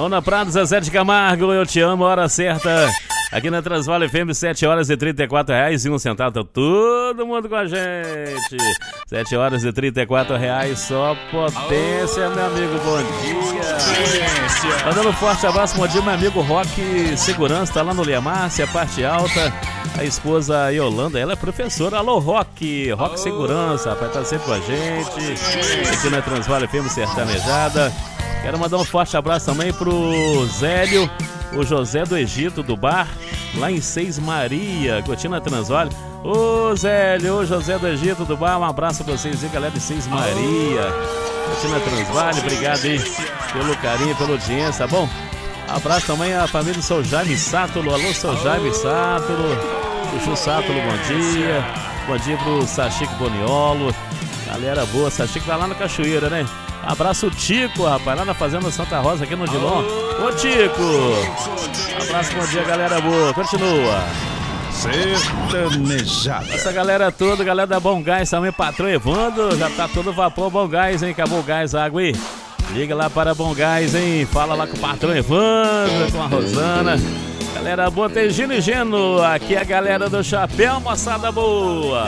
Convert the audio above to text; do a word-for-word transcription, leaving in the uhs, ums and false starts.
Ana Prado, Zezé de Camargo, eu te amo, hora certa. Aqui na Transvale F M, sete horas e trinta e quatro reais e um centavo. Tá todo mundo com a gente. sete horas e trinta e quatro reais, só potência, meu amigo. Bom dia. Mandando um forte abraço, bom dia, meu amigo Rock Segurança, tá lá no Lia Márcia, parte alta. A esposa Yolanda, ela é professora. Alô, Rock, Rock Segurança, rapaz, tá sempre com a gente. Aqui na Transvale F M Sertanejada. Quero mandar um forte abraço também pro Zélio, o José do Egito, do bar, lá em Seis Maria, Cotina Transvale. Ô Zélio, ô José do Egito, do bar, um abraço pra vocês aí, galera de Seis Maria, Cotina Transvale, obrigado aí pelo carinho, pela audiência, tá bom? Abraço também à família do seu Jaime Sátulo, alô, seu Jaime Sátulo, Chuchu Sátulo, bom dia, bom dia pro Sachico Boniolo, galera boa, Sachico tá lá na Cachoeira, né? Abraço o Tico, rapaz, lá na Fazenda Santa Rosa, aqui no Dilon. Ô Tico! Abraço, bom dia, galera boa. Continua. Sertanejada. Essa galera toda, galera da Bom Gás também, patrão Evandro, já tá todo vapor Bom Gás, hein? Acabou o gás, água aí. Liga lá para Bom Gás, hein? Fala lá com o patrão Evandro, com a Rosana. Galera boa, tem Gino e Geno. Aqui é a galera do Chapéu, moçada boa.